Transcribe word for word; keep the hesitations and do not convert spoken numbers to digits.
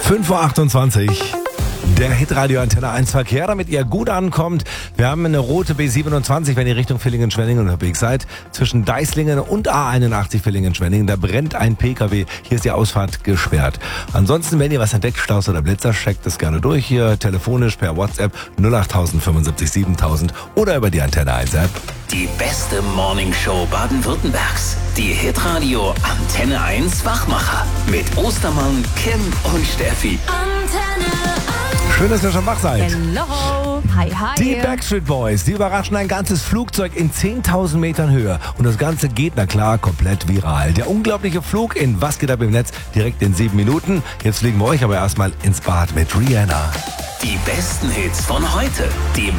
fünf Uhr achtundzwanzig. Der Hitradio Antenne eins Verkehr, damit ihr gut ankommt. Wir haben eine rote B siebenundzwanzig, wenn ihr Richtung Villingen-Schwenningen unterwegs seid. Zwischen Deislingen und A einundachtzig Villingen-Schwenningen. Da brennt ein P K W. Hier ist die Ausfahrt gesperrt. Ansonsten, wenn ihr was entdeckt, Staus oder Blitzer, checkt das gerne durch. Hier telefonisch per WhatsApp null acht null null fünfundsiebzig siebentausend oder über die Antenne eins App. Die beste Morningshow Baden-Württembergs. Die Hitradio Antenne eins Wachmacher. Mit Ostermann, Kim und Steffi. Antenne eins. Schön, dass ihr schon wach seid. Hello. Hi, hi. Die Backstreet Boys, die überraschen ein ganzes Flugzeug in zehntausend Metern Höhe. Und das Ganze geht, na klar, komplett viral. Der unglaubliche Flug in Was geht ab im Netz direkt in sieben Minuten. Jetzt fliegen wir euch aber erstmal ins Bad mit Rihanna. Die besten Hits von heute. Die